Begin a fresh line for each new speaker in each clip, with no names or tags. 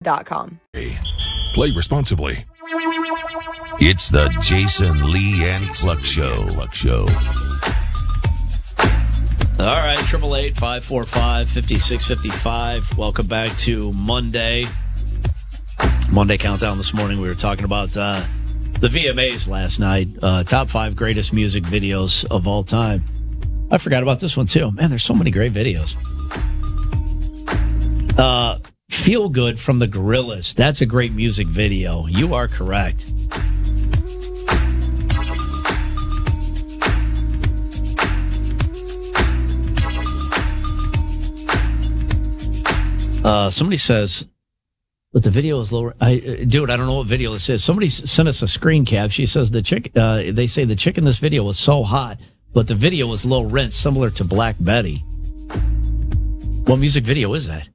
ChumbaCasino.com.
Play responsibly.
It's the Jason Lee and Cluck Show.
All right, 888-545-5655. Welcome back to Monday Countdown. This morning we were talking about the VMAs last night. Top 5 greatest music videos of all time. I forgot about this one too. Man, there's so many great videos. Feel Good from the Gorillaz. That's a great music video. You are correct. Somebody says, but the video is lower. Dude, I don't know what video this is. Somebody sent us a screen cap. She says they say the chick in this video was so hot, but the video was low rent, similar to Black Betty. What music video is that?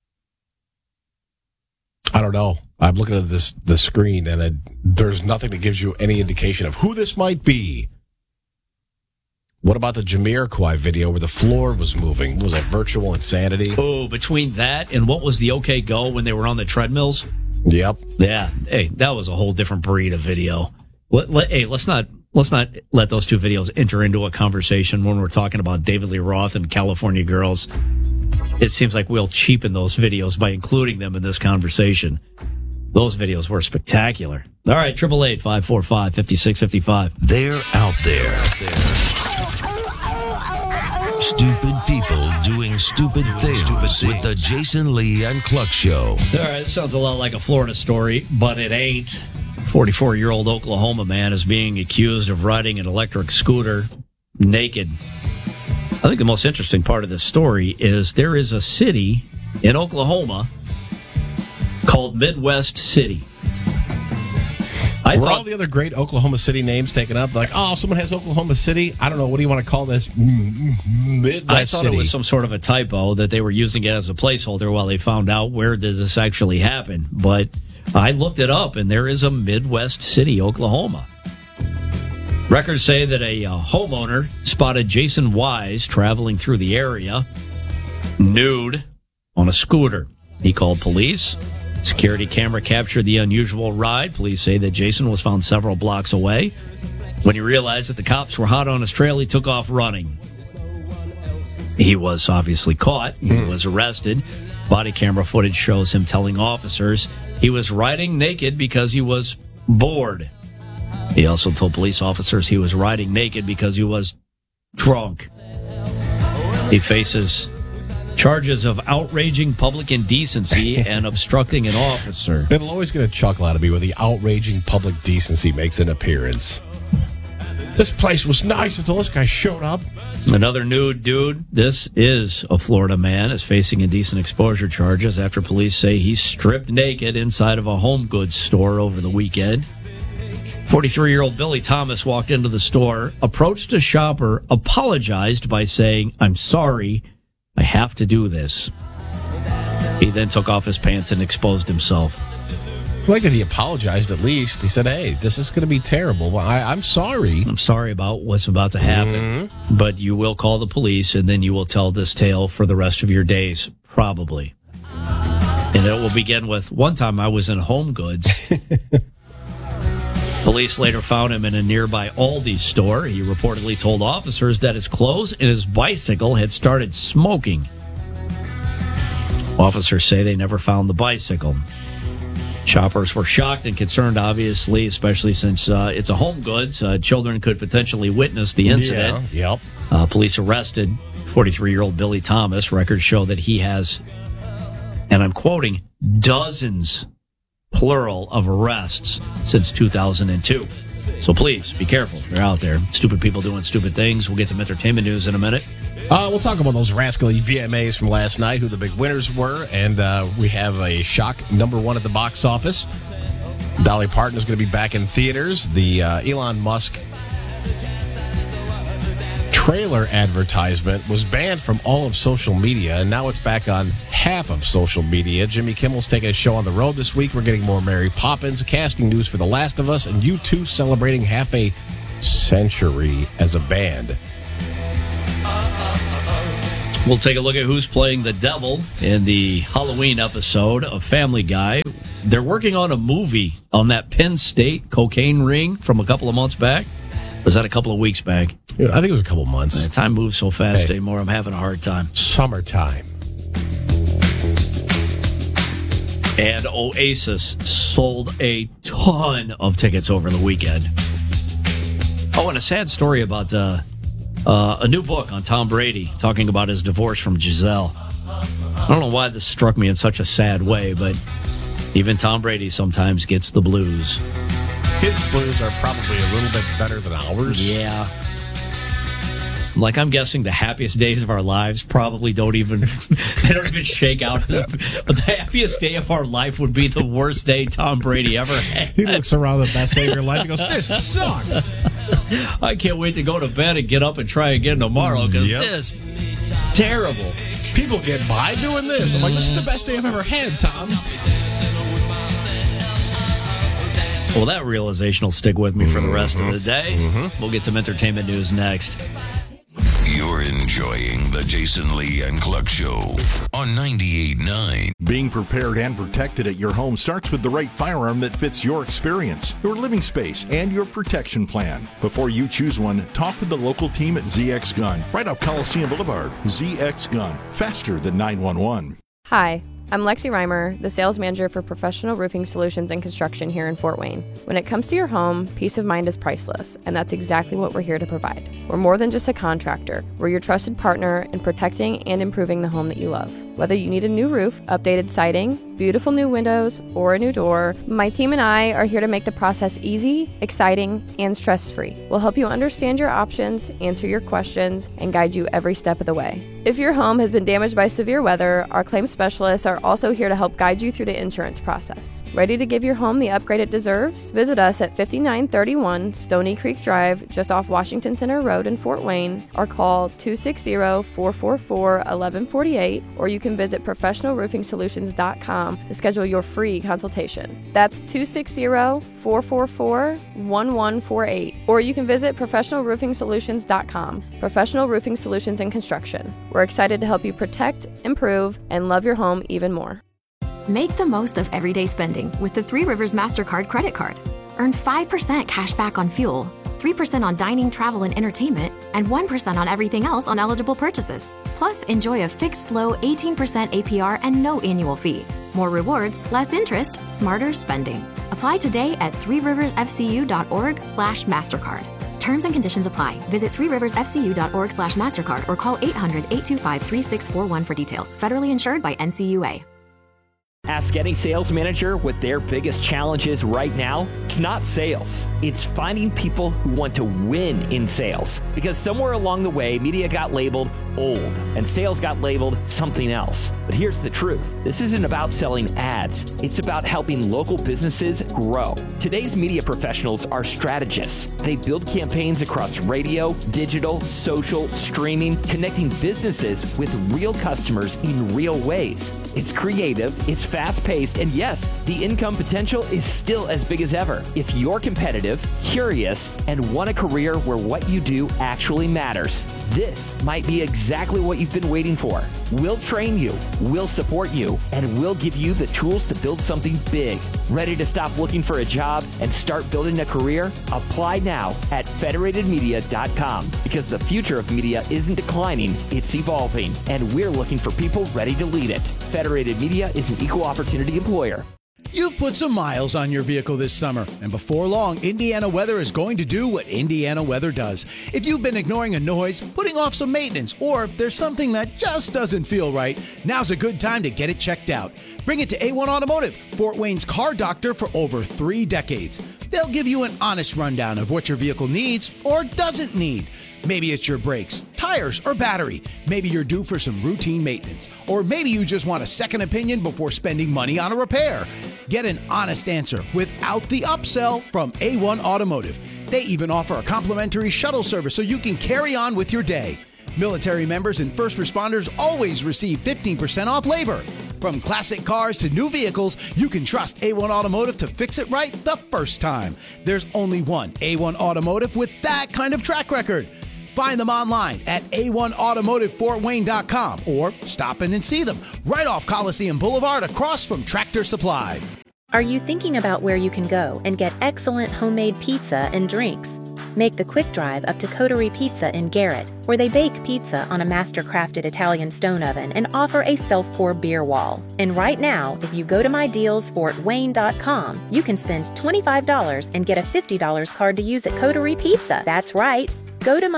I don't know. I'm looking at the screen, and there's nothing that gives you any indication of who this might be. What about the Jamiroquai video where the floor was moving? Was that Virtual Insanity?
Oh, between that and what was the OK Go when they were on the treadmills?
Yep.
Yeah. Hey, that was a whole different breed of video. Let's not let those two videos enter into a conversation when we're talking about David Lee Roth and California Girls. It seems like we'll cheapen those videos by including them in this conversation. Those videos were spectacular. All right, 888-545-5655.
They're out there. Stupid people doing stupid things with the Jason Lee and Cluck Show.
All right, this sounds a lot like a Florida story, but it ain't. 44-year-old Oklahoma man is being accused of riding an electric scooter naked. I think the most interesting part of this story is there is a city in Oklahoma called Midwest City.
Were all the other great Oklahoma City names taken up? Like, oh, someone has Oklahoma City. I don't know. What do you want to call this? Midwest
I thought
City.
It was some sort of a typo that they were using it as a placeholder while they found out where did this actually happen. But I looked it up, and there is a Midwest City, Oklahoma. Records say that a homeowner spotted Jason Wise traveling through the area nude on a scooter. He called police. Security camera captured the unusual ride. Police say that Jason was found several blocks away. When he realized that the cops were hot on his trail, he took off running. He was obviously caught. He was arrested. Body camera footage shows him telling officers he was riding naked because he was bored. He also told police officers he was riding naked because he was drunk. He faces charges of outraging public indecency and obstructing an officer.
It'll always get a chuckle out of me when the outraging public decency makes an appearance. This place was nice until this guy showed up.
Another nude dude, this is a Florida man, is facing indecent exposure charges after police say he stripped naked inside of a home goods store over the weekend. 43-year-old Billy Thomas walked into the store, approached a shopper, apologized by saying, "I'm sorry, I have to do this." He then took off his pants and exposed himself.
I like that he apologized at least. He said, hey, this is going to be terrible. Well, I'm sorry.
I'm sorry about what's about to happen, but you will call the police, and then you will tell this tale for the rest of your days, probably. And it will begin with, one time I was in Home Goods. Police later found him in a nearby Aldi store. He reportedly told officers that his clothes and his bicycle had started smoking. Officers say they never found the bicycle. Shoppers were shocked and concerned, obviously, especially since it's a Home Goods. Children could potentially witness the incident.
Yeah, yep.
Police arrested 43-year-old Billy Thomas. Records show that he has, and I'm quoting, dozens, plural, of arrests since 2002. So please, be careful. They're out there. Stupid people doing stupid things. We'll get some entertainment news in a minute.
We'll talk about those rascally VMAs from last night, who the big winners were, and we have a shock number one at the box office. Dolly Parton is going to be back in theaters. The Elon Musk trailer advertisement was banned from all of social media, and now it's back on half of social media. Jimmy Kimmel's taking a show on the road this week. We're getting more Mary Poppins, casting news for The Last of Us, and U2 celebrating half a century as a band.
We'll take a look at who's playing the devil in the Halloween episode of Family Guy. They're working on a movie on that Penn State cocaine ring from a couple of months back. Was that a couple of weeks back?
Yeah, I think it was a couple months.
Time moves so fast anymore. I'm having a hard time.
Summertime.
And Oasis sold a ton of tickets over the weekend. Oh, and a sad story about a new book on Tom Brady talking about his divorce from Giselle. I don't know why this struck me in such a sad way, but even Tom Brady sometimes gets the blues.
His blues are probably a little bit better than ours.
Yeah. Like, I'm guessing the happiest days of our lives probably don't even shake out. But the happiest day of our life would be the worst day Tom Brady ever had.
He looks around the best day of your life and goes, this sucks.
I can't wait to go to bed and get up and try again tomorrow because this terrible.
People get by doing this. I'm like, this is the best day I've ever had, Tom.
Well, that realization will stick with me for the rest of the day. We'll get some entertainment news next.
You're enjoying the Jason Lee and Cluck Show on 98.9.
Being prepared and protected at your home starts with the right firearm that fits your experience, your living space, and your protection plan. Before you choose one, talk with the local team at ZX Gun, right off Coliseum Boulevard. ZX Gun, faster than 911.
Hi, I'm Lexi Reimer, the sales manager for Professional Roofing Solutions and Construction here in Fort Wayne. When it comes to your home, peace of mind is priceless, and that's exactly what we're here to provide. We're more than just a contractor. We're your trusted partner in protecting and improving the home that you love. Whether you need a new roof, updated siding, beautiful new windows, or a new door, my team and I are here to make the process easy, exciting, and stress-free. We'll help you understand your options, answer your questions, and guide you every step of the way. If your home has been damaged by severe weather, our claims specialists are also here to help guide you through the insurance process. Ready to give your home the upgrade it deserves? Visit us at 5931 Stony Creek Drive, just off Washington Center Road in Fort Wayne, or call 260-444-1148, or you can visit professionalroofingsolutions.com to schedule your free consultation. That's 260-444-1148, or you can visit professionalroofingsolutions.com. Professional Roofing Solutions and Construction. We're excited to help you protect, improve, and love your home even more.
Make the most of everyday spending with the Three Rivers MasterCard credit card. Earn 5% cash back on fuel, 3% on dining, travel, and entertainment, and 1% on everything else on eligible purchases. Plus, enjoy a fixed low 18% APR and no annual fee. More rewards, less interest, smarter spending. Apply today at threeriversfcu.org/MasterCard. Terms and conditions apply. Visit threeriversfcu.org/MasterCard or call 800-825-3641 for details. Federally insured by NCUA.
Ask any sales manager what their biggest challenge is right now. It's not sales. It's finding people who want to win in sales. Because somewhere along the way, media got labeled old and sales got labeled something else. But here's the truth. This isn't about selling ads. It's about helping local businesses grow. Today's media professionals are strategists. They build campaigns across radio, digital, social, streaming, connecting businesses with real customers in real ways. It's creative, it's fast-paced, and yes, the income potential is still as big as ever. If you're competitive, curious, and want a career where what you do actually matters, this might be exactly what you've been waiting for. We'll train you, we'll support you, and we'll give you the tools to build something big. Ready to stop looking for a job and start building a career? Apply now at federatedmedia.com, because the future of media isn't declining, it's evolving, and we're looking for people ready to lead it. Federated Media is an equal opportunity employer.
You've put some miles on your vehicle this summer, and before long, Indiana Weather is going to do what Indiana Weather does. If you've been ignoring a noise, putting off some maintenance, or there's something that just doesn't feel right, now's a good time to get it checked out. Bring it to A1 Automotive, Fort Wayne's car doctor for over 3 decades. They'll give you an honest rundown of what your vehicle needs or doesn't need. Maybe it's your brakes, tires, or battery. Maybe you're due for some routine maintenance. Or maybe you just want a second opinion before spending money on a repair. Get an honest answer without the upsell from A1 Automotive. They even offer a complimentary shuttle service so you can carry on with your day. Military members and first responders always receive 15% off labor. From classic cars to new vehicles, you can trust A1 Automotive to fix it right the first time. There's only one A1 Automotive with that kind of track record. Find them online at a1automotivefortwayne.com or stop in and see them right off Coliseum Boulevard across from Tractor Supply.
Are you thinking about where you can go and get excellent homemade pizza and drinks? Make the quick drive up to Coterie Pizza in Garrett, where they bake pizza on a master-crafted Italian stone oven and offer a self-pour beer wall. And right now, if you go to mydealsfortwayne.com, you can spend $25 and get a $50 card to use at Coterie Pizza. That's right. Go to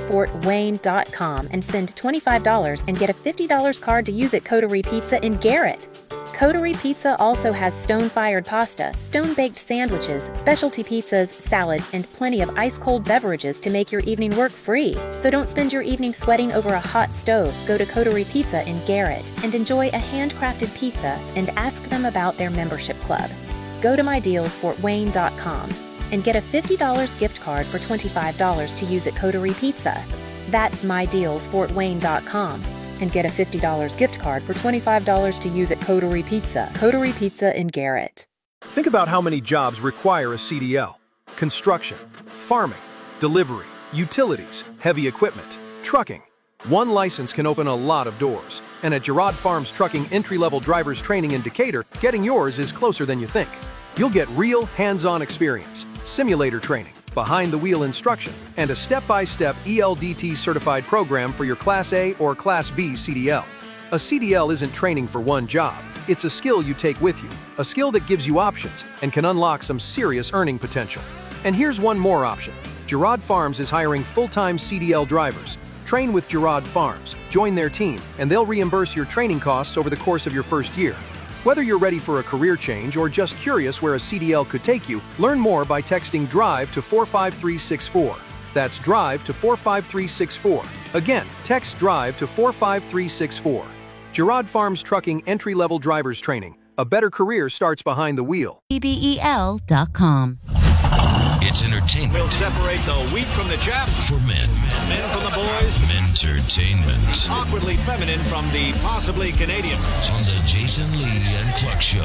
mydealsfortwayne.com and spend $25 and get a $50 card to use at Coterie Pizza in Garrett. Coterie Pizza also has stone-fired pasta, stone-baked sandwiches, specialty pizzas, salads, and plenty of ice-cold beverages to make your evening work free. So don't spend your evening sweating over a hot stove. Go to Coterie Pizza in Garrett and enjoy a handcrafted pizza and ask them about their membership club. Go to mydealsfortwayne.com and get a $50 gift card for $25 to use at Coterie Pizza. That's mydealsfortwayne.com. and get a $50 gift card for $25 to use at Coterie Pizza. Coterie Pizza in Garrett.
Think about how many jobs require a CDL. Construction, farming, delivery, utilities, heavy equipment, trucking. One license can open a lot of doors. And at Girard Farms Trucking entry-level drivers training in Decatur, getting yours is closer than you think. You'll get real hands-on experience, simulator training, behind-the-wheel instruction, and a step-by-step ELDT-certified program for your Class A or Class B CDL. A CDL isn't training for one job. It's a skill you take with you, a skill that gives you options and can unlock some serious earning potential. And here's one more option. Girard Farms is hiring full-time CDL drivers. Train with Girard Farms, join their team, and they'll reimburse your training costs over the course of your first year. Whether you're ready for a career change or just curious where a CDL could take you, learn more by texting DRIVE to 45364. That's DRIVE to 45364. Again, text DRIVE to 45364. Girard Farms Trucking entry-level drivers training. A better career starts behind the wheel.
BBEL.com.
It's entertainment.
We'll separate the wheat from the chaff.
For men.
Men from the boys.
Entertainment.
Awkwardly feminine from the possibly Canadian.
On the Jason Lee and Clark Show.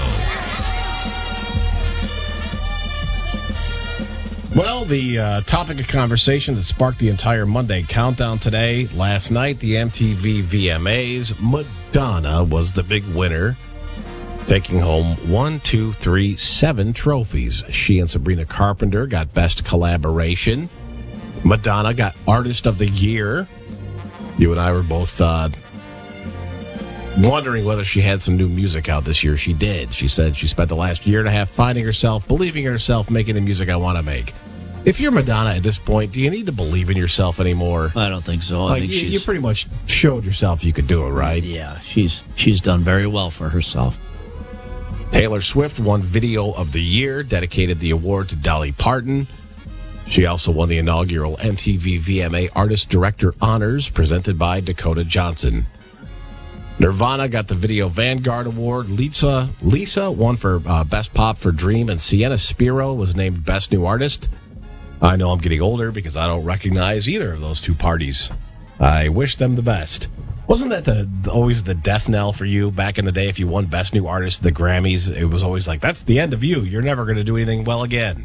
Well, the topic of conversation that sparked the entire Monday countdown today, last night, the MTV VMAs, Madonna was the big winner, taking home 7 trophies. She and Sabrina Carpenter got Best Collaboration. Madonna got Artist of the Year. You and I were both wondering whether she had some new music out this year. She did. She said she spent the last year and a half finding herself, believing in herself, making the music I want to make. If you're Madonna at this point, do you need to believe in yourself anymore?
I don't think so.
I think you pretty much showed yourself you could do it, right?
Yeah, she's done very well for herself.
Taylor Swift won Video of the Year, dedicated the award to Dolly Parton. She also won the inaugural MTV VMA Artist Director Honors, presented by Dakota Johnson. Nirvana got the Video Vanguard Award. Lisa won for Best Pop for Dream, and Sienna Spiro was named Best New Artist. I know I'm getting older because I don't recognize either of those two parties. I wish them the best. Wasn't that always the death knell for you back in the day? If you won Best New Artist, the Grammys, it was always like, that's the end of you. You're never going to do anything well again.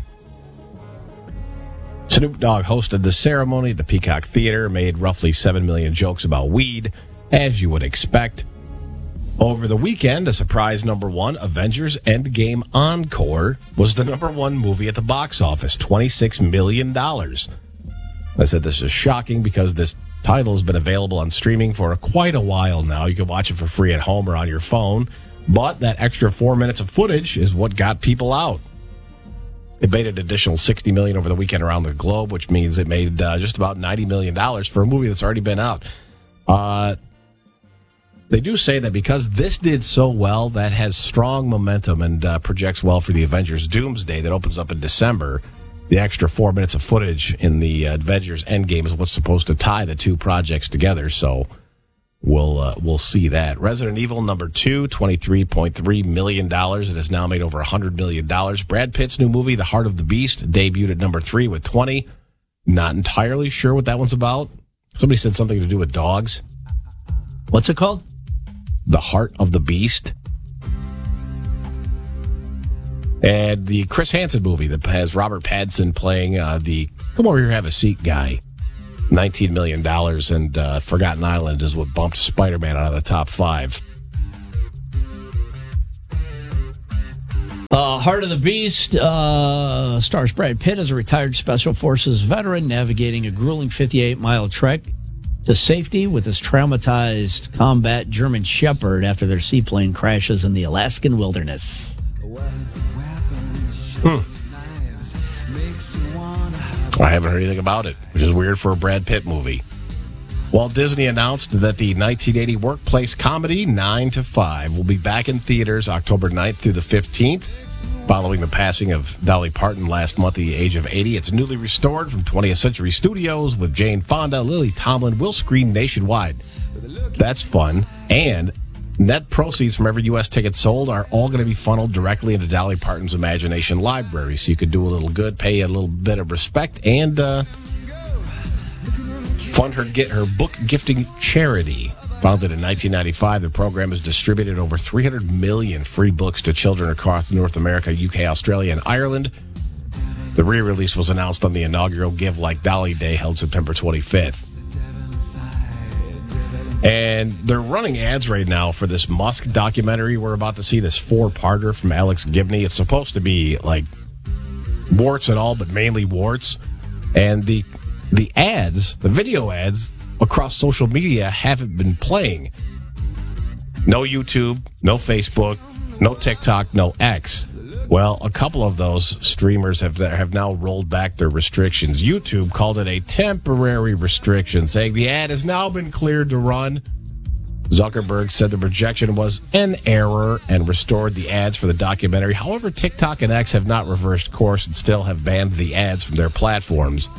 Snoop Dogg hosted the ceremony at the Peacock Theater, made roughly 7 million jokes about weed, as you would expect. Over the weekend, a surprise #1, Avengers Endgame Encore, was the #1 movie at the box office, $26 million. I said this is shocking because this title has been available on streaming for quite a while now. You can watch it for free at home or on your phone, but that extra 4 minutes of footage is what got people out. It made an additional $60 million over the weekend around the globe, which means it made just about $90 million for a movie that's already been out. They do say that because this did so well, that has strong momentum and projects well for the Avengers Doomsday that opens up in December. The extra 4 minutes of footage in the Avengers Endgame is what's supposed to tie the two projects together, so we'll see that. Resident Evil #2, $23.3 million. It has now made over $100 million. Brad Pitt's new movie, The Heart of the Beast, debuted at #3 with 20. Not entirely sure what that one's about. Somebody said something to do with dogs.
What's it called?
The Heart of the Beast. And the Chris Hansen movie that has Robert Pattinson playing the come over here, have a seat guy. $19 million, and Forgotten Island is what bumped Spider-Man out of the top 5.
Heart of the Beast stars Brad Pitt as a retired Special Forces veteran navigating a grueling 58-mile trek to safety with his traumatized combat German Shepherd after their seaplane crashes in the Alaskan wilderness.
I haven't heard anything about it, which is weird for a Brad Pitt movie. Walt Disney announced that the 1980 workplace comedy 9 to 5 will be back in theaters October 9th through the 15th. Following the passing of Dolly Parton last month at the age of 80, it's newly restored from 20th Century Studios with Jane Fonda, Lily Tomlin, will screen nationwide. That's fun. And net proceeds from every U.S. ticket sold are all going to be funneled directly into Dolly Parton's Imagination Library. So you could do a little good, pay a little bit of respect, and fund her book gifting charity. Founded in 1995, the program has distributed over 300 million free books to children across North America, UK, Australia, and Ireland. The re-release was announced on the inaugural Give Like Dolly Day held September 25th. And they're running ads right now for this Musk documentary. We're about to see this 4-parter from Alex Gibney. It's supposed to be like warts and all, but mainly warts. And the ads, the video ads across social media haven't been playing. No YouTube, no Facebook, no TikTok, no X. Well, a couple of those streamers have now rolled back their restrictions. YouTube called it a temporary restriction, saying the ad has now been cleared to run. Zuckerberg said the projection was an error and restored the ads for the documentary. However, TikTok and X have not reversed course and still have banned the ads from their platforms.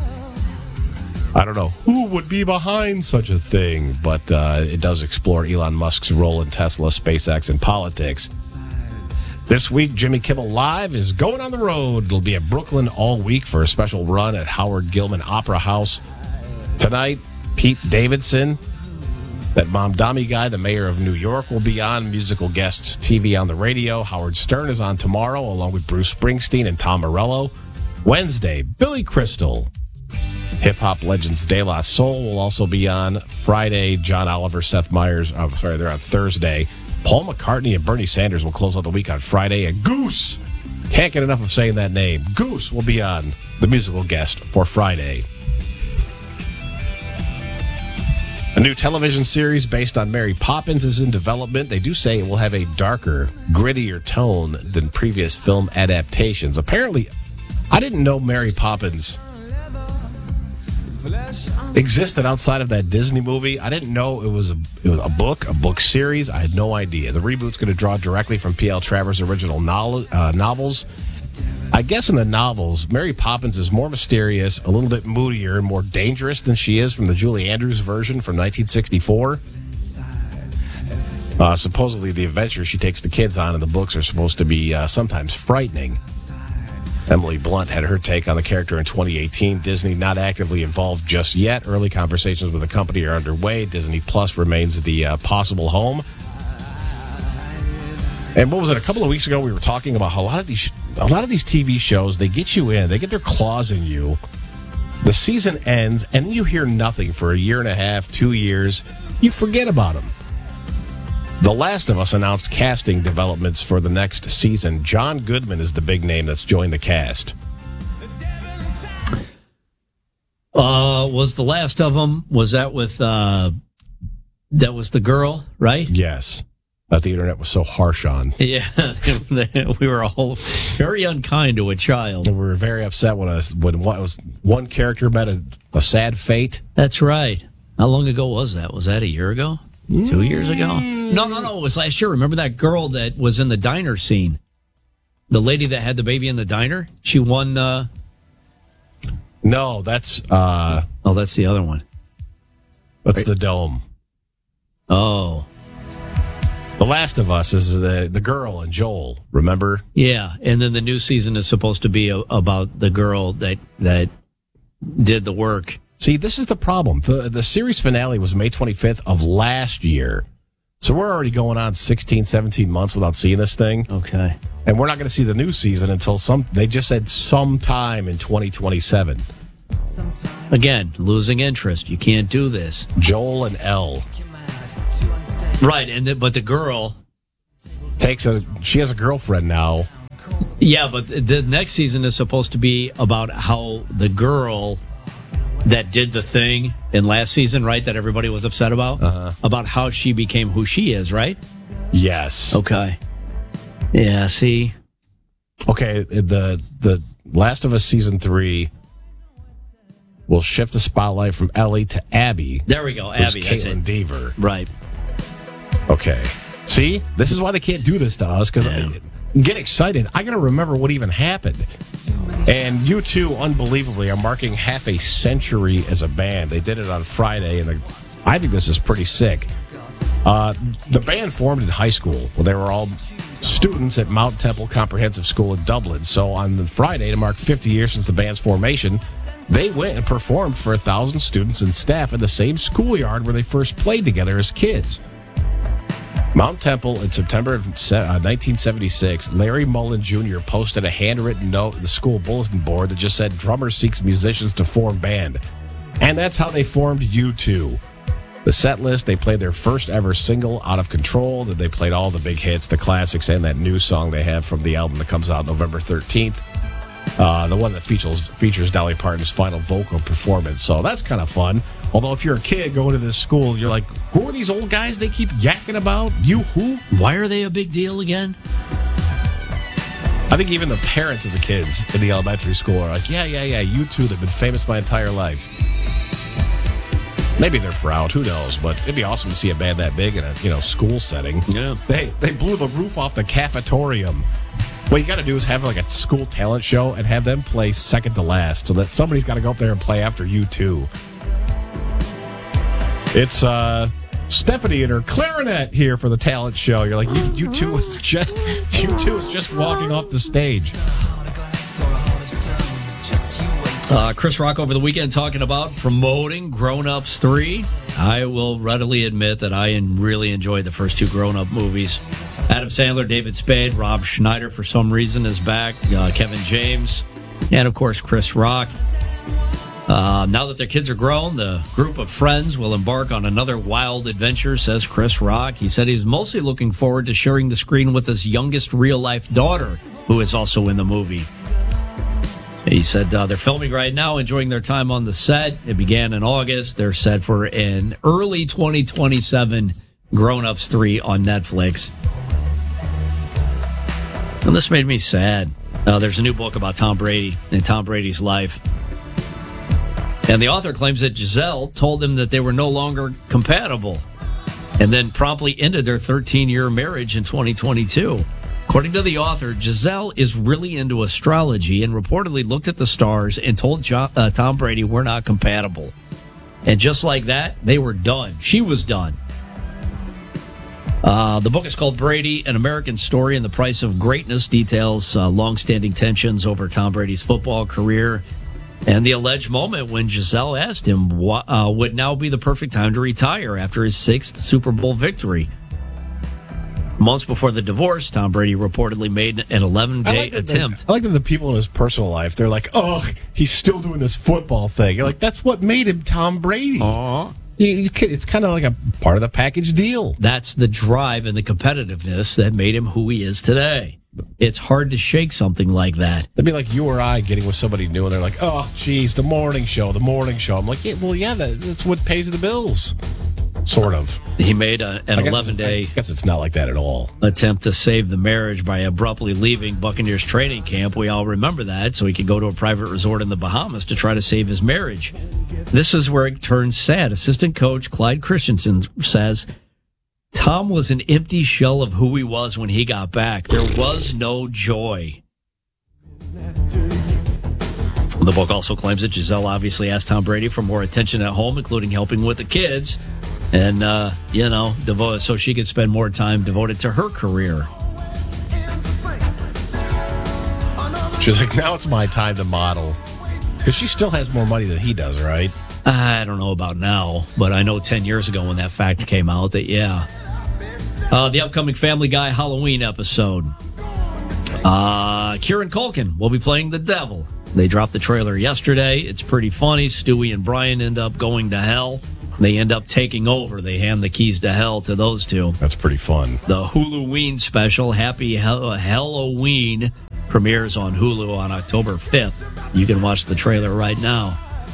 I don't know who would be behind such a thing, but it does explore Elon Musk's role in Tesla, SpaceX, and politics. This week, Jimmy Kimmel Live is going on the road. It'll be at Brooklyn all week for a special run at Howard Gilman Opera House. Tonight, Pete Davidson, that Mamdani guy, the mayor of New York, will be on. Musical guests, TV on the radio. Howard Stern is on tomorrow, along with Bruce Springsteen and Tom Morello. Wednesday, Billy Crystal. Hip-hop legends De La Soul will also be on. Friday, John Oliver, Seth Meyers. They're on Thursday. Paul McCartney and Bernie Sanders will close out the week on Friday. And Goose, can't get enough of saying that name. Goose will be on, the musical guest, for Friday. A new television series based on Mary Poppins is in development. They do say it will have a darker, grittier tone than previous film adaptations. Apparently, I didn't know Mary Poppins existed outside of that Disney movie. I didn't know it was a book series. I had no idea. The reboot's going to draw directly from P.L. Travers' original novels. I guess in the novels, Mary Poppins is more mysterious, a little bit moodier, and more dangerous than she is from the Julie Andrews version from 1964. Supposedly, the adventures she takes the kids on in the books are supposed to be sometimes frightening. Emily Blunt had her take on the character in 2018. Disney not actively involved just yet. Early conversations with the company are underway. Disney Plus remains the possible home. And what was it? A couple of weeks ago, we were talking about how a lot of these TV shows, they get you in, they get their claws in you. The season ends, and you hear nothing for a year and a half, 2 years. You forget about them. The Last of Us announced casting developments for the next season. John Goodman is the big name that's joined the cast.
Was The Last of Them, was that with, that was the girl, right?
Yes. That the internet was so harsh on.
Yeah. We were all very unkind to a child.
And we were very upset when one character met a sad fate.
That's right. How long ago was that? Was that a year ago? 2 years ago? No. It was last year. Remember that girl that was in the diner scene? The lady that had the baby in the diner? She won.
No, that's.
That's the other one.
That's The Dome.
Oh.
The Last of Us is the girl and Joel. Remember?
Yeah, and then the new season is supposed to be about the girl that did the work.
See, this is the problem. The series finale was May 25th of last year. So we're already going on 16, 17 months without seeing this thing.
Okay.
And we're not going to see the new season until they just said sometime in 2027.
Again, losing interest. You can't do this.
Joel and Elle.
Right, but the girl
she has a girlfriend now.
Yeah, but the next season is supposed to be about how the girl that did the thing in last season, right, that everybody was upset about how she became who she is, right?
Yes.
Okay. Yeah, see?
Okay, the Last of Us Season 3 will shift the spotlight from Ellie to Abby.
There we go, Abby. That's
Caitlin Dever.
Right.
Okay. See? This is why they can't do this to us, because get excited. I got to remember what even happened. And U2, unbelievably, are marking half a century as a band. They did it on Friday, and I think this is pretty sick. The band formed in high school. Well, they were all students at Mount Temple Comprehensive School in Dublin. So on the Friday, to mark 50 years since the band's formation, they went and performed for 1,000 students and staff in the same schoolyard where they first played together as kids. Mount Temple, in September of 1976, Larry Mullen Jr. posted a handwritten note in the school bulletin board that just said, "Drummer seeks musicians to form band." And that's how they formed U2. The set list, they played their first ever single, Out of Control. Then they played all the big hits, the classics, and that new song they have from the album that comes out November 13th. The one that features Dolly Parton's final vocal performance. So that's kind of fun. Although if you're a kid going to this school, you're like, who are these old guys they keep yakking about? You who?
Why are they a big deal again?
I think even the parents of the kids in the elementary school are like, yeah, U2, they've been famous my entire life. Maybe they're proud, who knows? But it'd be awesome to see a band that big in a school setting.
Yeah.
They blew the roof off the cafetorium. What you got to do is have like a school talent show and have them play second to last, so that somebody's got to go up there and play after U2. It's Stephanie and her clarinet here for the talent show. You're like, U2 is just walking off the stage.
Chris Rock over the weekend talking about promoting Grown Ups 3. I will readily admit that I really enjoyed the first two Grown Up movies. Adam Sandler, David Spade, Rob Schneider for some reason is back, Kevin James, and of course Chris Rock. Now that their kids are grown, the group of friends will embark on another wild adventure, says Chris Rock. He said he's mostly looking forward to sharing the screen with his youngest real-life daughter, who is also in the movie. He said they're filming right now, enjoying their time on the set. It began in August. They're set for an early 2027 Grown Ups 3 on Netflix. And this made me sad. There's a new book about Tom Brady and Tom Brady's life. And the author claims that Giselle told them that they were no longer compatible and then promptly ended their 13-year marriage in 2022. According to the author, Giselle is really into astrology and reportedly looked at the stars and told Tom Brady we're not compatible. And just like that, they were done. She was done. The book is called Brady, An American Story and the Price of Greatness, details long-standing tensions over Tom Brady's football career and the alleged moment when Giselle asked him what would now be the perfect time to retire after his 6th Super Bowl victory. Months before the divorce, Tom Brady reportedly made an 11-day attempt.
I like that the people in his personal life, they're like, oh, he's still doing this football thing. You're like, that's what made him Tom Brady. It's kind of like a part of the package deal.
That's the drive and the competitiveness that made him who he is today. It's hard to shake something like that.
That'd be like you or I getting with somebody new, and they're like, oh, geez, the morning show. I'm like, yeah, that's what pays the bills. Sort of.
He made an 11-day...
I guess it's not like that at all.
...attempt to save the marriage by abruptly leaving Buccaneers training camp. We all remember that, so he could go to a private resort in the Bahamas to try to save his marriage. This is where it turns sad. Assistant coach Clyde Christensen says, Tom was an empty shell of who he was when he got back. There was no joy. The book also claims that Giselle obviously asked Tom Brady for more attention at home, including helping with the kids. And, devoted so she could spend more time devoted to her career.
She's like, now it's my time to model. Because she still has more money than he does, right?
I don't know about now, but I know 10 years ago when that fact came out that, yeah. The upcoming Family Guy Halloween episode. Kieran Culkin will be playing the devil They dropped the trailer yesterday. It's pretty funny. Stewie and Brian end up going to hell. They end up taking over. They hand the keys to hell to those two.
That's pretty fun.
The Halloween special, Happy Halloween, premieres on Hulu on October 5th. You can watch the trailer right now.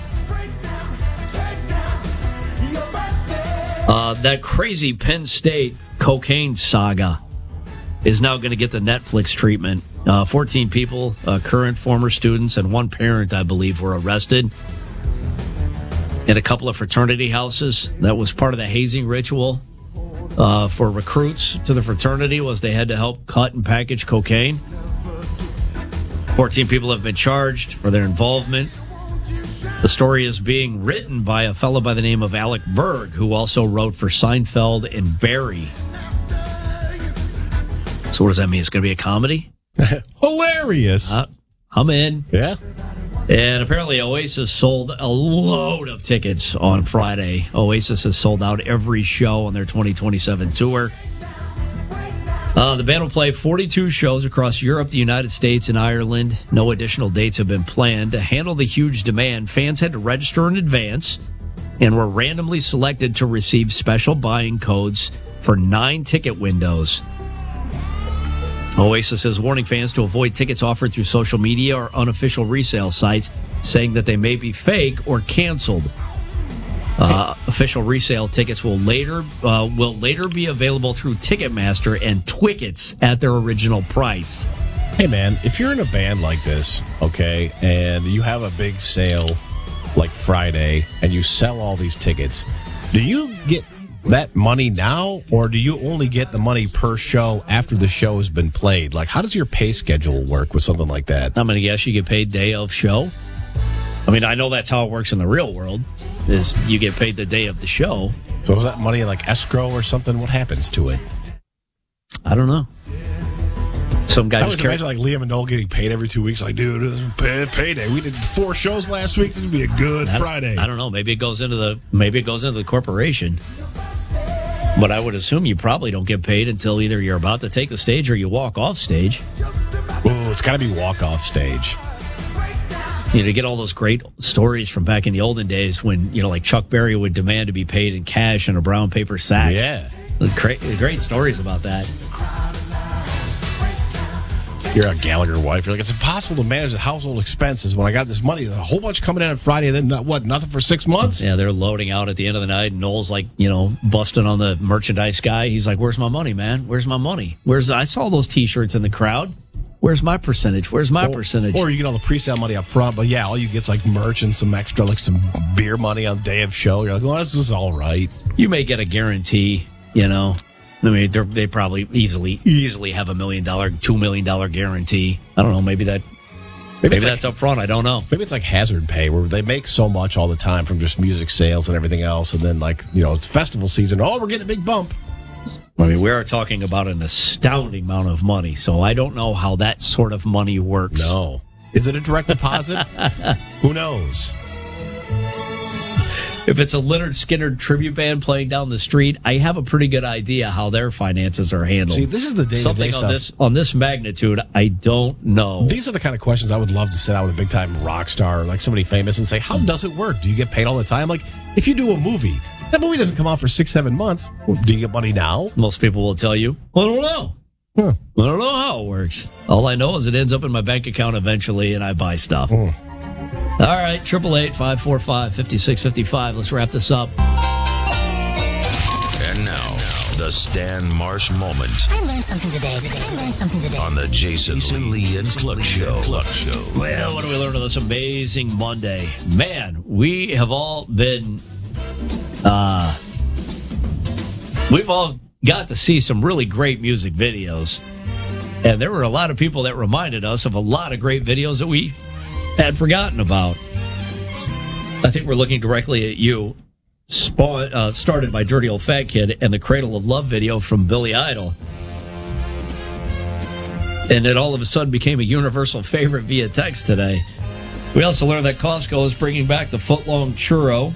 That crazy Penn State cocaine saga is now going to get the Netflix treatment. 14 people, current, former students, and one parent, I believe, were arrested in a couple of fraternity houses. That was part of the hazing ritual for recruits to the fraternity, was they had to help cut and package cocaine. 14 people have been charged for their involvement. The story is being written by a fellow by the name of Alec Berg, who also wrote for Seinfeld and Barry. So what does that mean? It's going to be a comedy?
Hilarious.
I'm in.
Yeah.
And apparently Oasis sold a load of tickets on Friday. Oasis has sold out every show on their 2027 tour. The band will play 42 shows across Europe, the United States, and Ireland. No additional dates have been planned. To handle the huge demand, fans had to register in advance and were randomly selected to receive special buying codes for 9 ticket windows. Oasis is warning fans to avoid tickets offered through social media or unofficial resale sites, saying that they may be fake or canceled. Official resale tickets will later be available through Ticketmaster and Twickets at their original price.
Hey, man, if you're in a band like this, okay, and you have a big sale like Friday and you sell all these tickets, do you get that money now, or do you only get the money per show after the show has been played? Like, how does your pay schedule work with something like that?
I'm going to guess you get paid day of show. I mean, I know that's how it works in the real world, is you get paid the day of the show.
So is that money like escrow or something? What happens to it?
I don't know. Some guy
I
just
would imagine like Liam and Noel getting paid every 2 weeks. Like, dude, payday. We did 4 shows last week. This would be a good Friday.
I don't know. Maybe it goes into the corporation. But I would assume you probably don't get paid until either you're about to take the stage or you walk off stage.
Ooh, it's got to be walk off stage.
You know, to get all those great stories from back in the olden days when, you know, like Chuck Berry would demand to be paid in cash in a brown paper sack.
Yeah.
Great stories about that.
You're a Gallagher wife. You're like, it's impossible to manage the household expenses when I got this money. A whole bunch coming in on Friday, and then nothing for 6 months?
Yeah, they're loading out at the end of the night. And Noel's like, you know, busting on the merchandise guy. He's like, where's my money, man? Where's my money? I saw those T-shirts in the crowd. Where's my percentage? Where's my percentage?
Or you get all the pre-sale money up front, but yeah, all you get's like merch and some extra, like some beer money on the day of show. You're like, well, this is all right.
You may get a guarantee, you know. I mean, they probably easily have $1 million, $2 million guarantee. I don't know. Maybe that's up front. I don't know.
Maybe it's like hazard pay, where they make so much all the time from just music sales and everything else, and then like, you know, it's festival season. Oh, we're getting a big bump.
I mean, we are talking about an astounding amount of money, so I don't know how that sort of money works.
No. Is it a direct deposit? Who knows?
If it's a Lynyrd Skynyrd tribute band playing down the street, I have a pretty good idea how their finances are handled.
See, this is the day-to-day
stuff. On this magnitude, I don't know.
These are the kind of questions I would love to sit down with a big-time rock star, like somebody famous, and say, how does it work? Do you get paid all the time? Like, if you do a movie, that movie doesn't come out for 6-7 months. Do you get money now?
Most people will tell you, I don't know. I don't know how it works. All I know is it ends up in my bank account eventually, and I buy stuff. All right, 888-545-5655. Let's wrap this up.
And now, the Stan Marsh moment.
I learned something today.
On the Jason Lee and Cluck Show.
Well, what do we learn on this amazing Monday? Man, we have all been... we've all got to see some really great music videos. And there were a lot of people that reminded us of a lot of great videos that we had forgotten about. I think we're looking directly at you. Started by Dirty Old Fat Kid and the Cradle of Love video from Billy Idol. And it all of a sudden became a universal favorite via text today. We also learned that Costco is bringing back the footlong churro.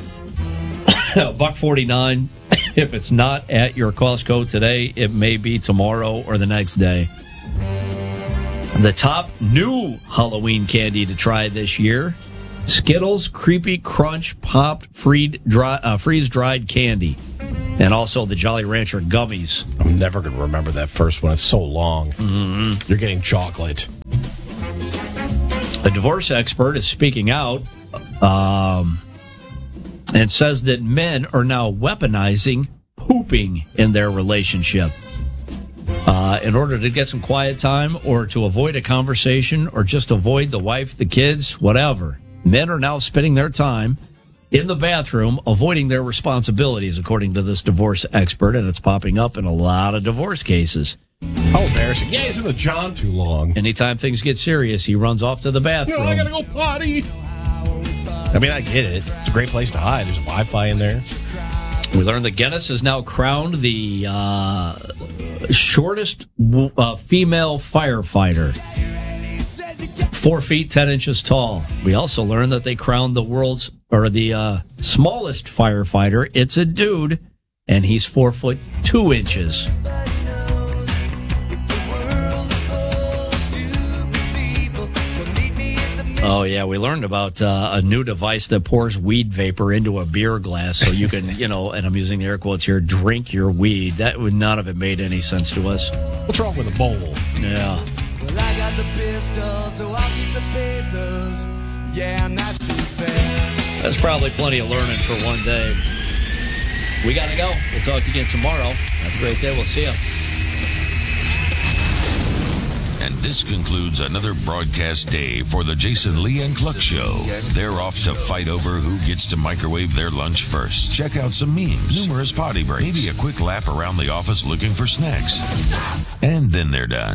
$1.49. If it's not at your Costco today, it may be tomorrow or the next day. The top new Halloween candy to try this year, Skittles Creepy Crunch Popped freeze-dried candy. And also the Jolly Rancher gummies.
I'm never going to remember that first one. It's so long.
Mm-hmm.
You're getting chocolate.
A divorce expert is speaking out and says that men are now weaponizing pooping in their relationship. In order to get some quiet time or to avoid a conversation or just avoid the wife, the kids, whatever. Men are now spending their time in the bathroom avoiding their responsibilities, according to this divorce expert, and it's popping up in a lot of divorce cases.
How embarrassing. Yeah, he's in the John too long.
Anytime things get serious, he runs off to the bathroom.
I gotta go potty. I mean, I get it. It's a great place to hide. There's Wi-Fi in there.
We learned that Guinness has now crowned the shortest female firefighter. 4 feet, 10 inches tall. We also learned that they crowned the smallest firefighter. It's a dude, and he's 4 foot 2 inches. Oh, yeah, we learned about a new device that pours weed vapor into a beer glass so you can, and I'm using the air quotes here, drink your weed. That would not have made any sense to us.
What's wrong with a bowl?
Yeah.
Well, I got the pistol, so I'll keep the pesos. Yeah, and that seems fair.
That's probably plenty of learning for one day. We got to go. We'll talk to you again tomorrow. Have a great day. We'll see you.
And this concludes another broadcast day for the Jason Lee and Cluck Show. They're off to fight over who gets to microwave their lunch first. Check out some memes, numerous potty breaks, maybe a quick lap around the office looking for snacks. And then they're done.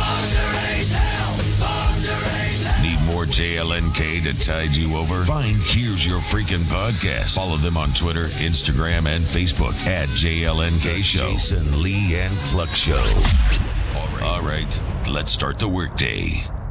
Need more JLNK to tide you over? Find Here's Your Freaking Podcast. Follow them on Twitter, Instagram, and Facebook at JLNK Show. Jason Lee and Cluck Show. All right, let's start the workday.